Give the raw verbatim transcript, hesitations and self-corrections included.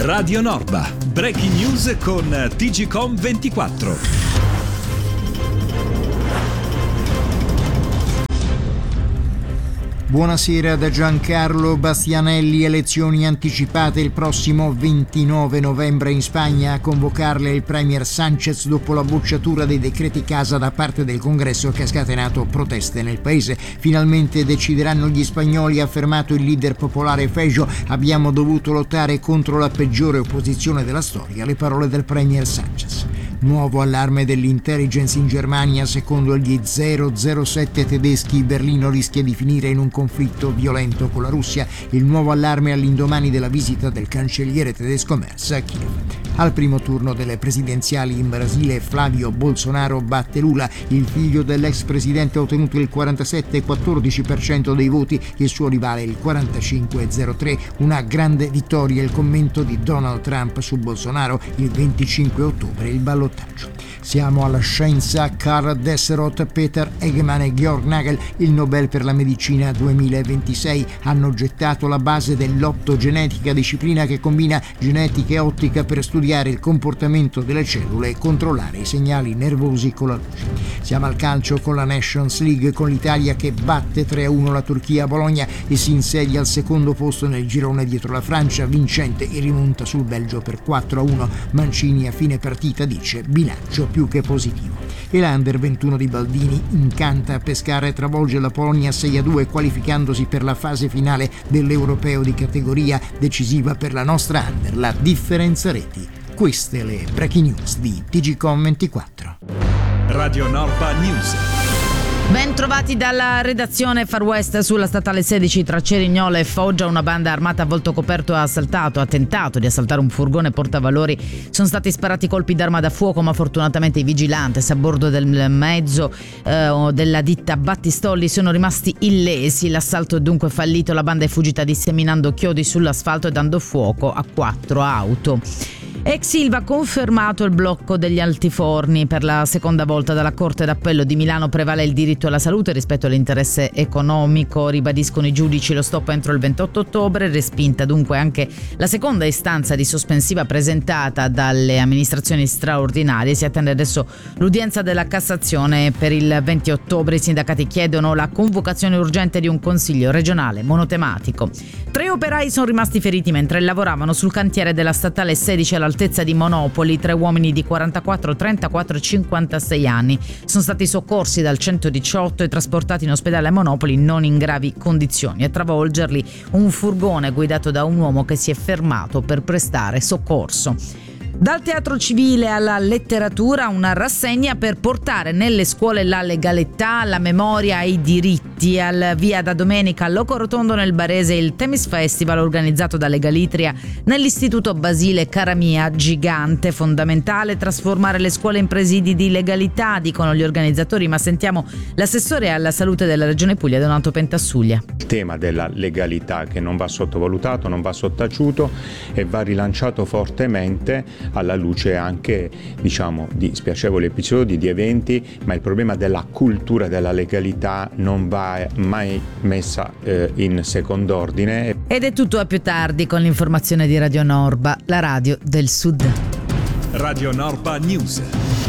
Radio Norba, breaking news con T G Com ventiquattro. Buonasera da Giancarlo Bastianelli. Elezioni anticipate il prossimo ventinove novembre in Spagna. A convocarle il premier Sánchez dopo la bocciatura dei decreti casa da parte del Congresso che ha scatenato proteste nel paese. Finalmente decideranno gli spagnoli, ha affermato il leader popolare Feijóo. Abbiamo dovuto lottare contro la peggiore opposizione della storia. Le parole del premier Sánchez. Nuovo allarme dell'intelligence in Germania. Secondo gli zero zero sette tedeschi, Berlino rischia di finire in un conflitto violento con la Russia. Il nuovo allarme all'indomani della visita del cancelliere tedesco Merz a Kiev. Al primo turno delle presidenziali in Brasile, Flavio Bolsonaro batte Lula. Il figlio dell'ex presidente ha ottenuto il quarantasette virgola quattordici per cento dei voti, il suo rivale il quarantacinque virgola zero tre. Una grande vittoria. Il commento di Donald Trump su Bolsonaro il venticinque ottobre, il ballottaggio. Siamo alla scienza. Karl Desserot, Peter Eggman e Georg Nagel, il Nobel per la medicina duemilaventisei, hanno gettato la base dell'optogenetica, disciplina che combina genetica e ottica per studiare il comportamento delle cellule e controllare i segnali nervosi con la luce. Siamo al calcio con la Nations League, con l'Italia che batte tre a uno la Turchia a Bologna e si insedia al secondo posto nel girone dietro la Francia, vincente e rimonta sul Belgio per quattro a uno. Mancini a fine partita dice: bilancio più che positivo. E l'Under ventuno di Baldini incanta a pescare e travolge la Polonia sei a due, qualificandosi per la fase finale dell'Europeo di categoria, decisiva per la nostra Under, la differenza reti. Queste le breaking news di T G Com ventiquattro. Radio Norba News. Ben trovati dalla redazione. Far West sulla statale sedici tra Cerignola e Foggia. Una banda armata a volto coperto ha assaltato, ha tentato di assaltare un furgone portavalori. Sono stati sparati colpi d'arma da fuoco, ma fortunatamente i vigilantes a bordo del mezzo eh, della ditta Battistolli sono rimasti illesi. L'assalto è dunque fallito. La banda è fuggita disseminando chiodi sull'asfalto e dando fuoco a quattro auto. Ex Ilva ha confermato il blocco degli altiforni. Per la seconda volta dalla Corte d'Appello di Milano prevale il diritto alla salute rispetto all'interesse economico. Ribadiscono i giudici lo stop entro il ventotto ottobre. Respinta dunque anche la seconda istanza di sospensiva presentata dalle amministrazioni straordinarie. Si attende adesso l'udienza della Cassazione per il venti ottobre. I sindacati chiedono la convocazione urgente di un consiglio regionale monotematico. Tre operai sono rimasti feriti mentre lavoravano sul cantiere della statale sedici all'altezza di Monopoli. Tre uomini di quarantaquattro, trentaquattro e cinquantasei anni sono stati soccorsi dal centodiciotto e trasportati in ospedale a Monopoli non in gravi condizioni. A travolgerli un furgone guidato da un uomo che si è fermato per prestare soccorso. Dal teatro civile alla letteratura, una rassegna per portare nelle scuole la legalità, la memoria e i diritti. Al via da domenica al Loco Rotondo nel Barese il Themis Festival organizzato da Legalitria nell'Istituto Basile Caramia. Gigante, fondamentale trasformare le scuole in presidi di legalità, dicono gli organizzatori, ma sentiamo l'assessore alla salute della Regione Puglia, Donato Pentassuglia. Il tema della legalità che non va sottovalutato, non va sottaciuto e va rilanciato fortemente alla luce anche, diciamo, di spiacevoli episodi, di eventi, ma il problema della cultura della legalità non va mai messa eh, in secondo ordine. Ed è tutto, a più tardi con l'informazione di Radio Norba, la radio del Sud. Radio Norba News.